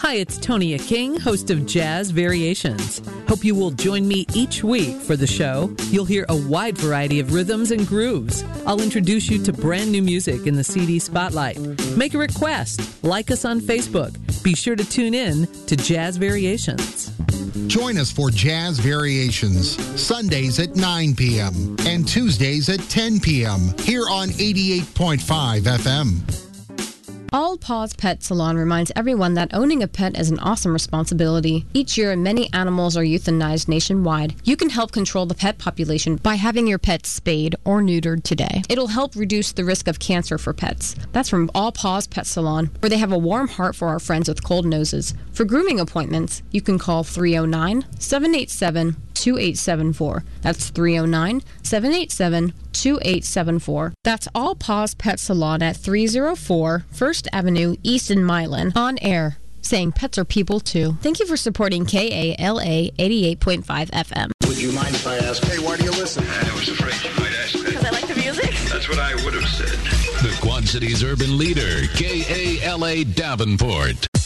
Hi, it's Tonia King, host of Jazz Variations. Hope you will join me each week for the show. You'll hear a wide variety of rhythms and grooves. I'll introduce you to brand new music in the CD Spotlight. Make a request. Like us on Facebook. Be sure to tune in to Jazz Variations. Join us for Jazz Variations, Sundays at 9 p.m. and Tuesdays at 10 p.m. here on 88.5 FM. All Paws Pet Salon reminds everyone that owning a pet is an awesome responsibility. Each year, many animals are euthanized nationwide. You can help control the pet population by having your pet spayed or neutered today. It'll help reduce the risk of cancer for pets. That's from All Paws Pet Salon, where they have a warm heart for our friends with cold noses. For grooming appointments, you can call 309-787-2874. That's 309-787-2874. That's All Paws Pet Salon at 304 First Avenue East in Milan. On air, saying pets are people too. Thank you for supporting KALA 88.5 FM. Would you mind if I ask, hey, why do you listen? I was afraid you might ask that. Because I like the music? That's what I would have said. The Quad City's urban leader, KALA Davenport.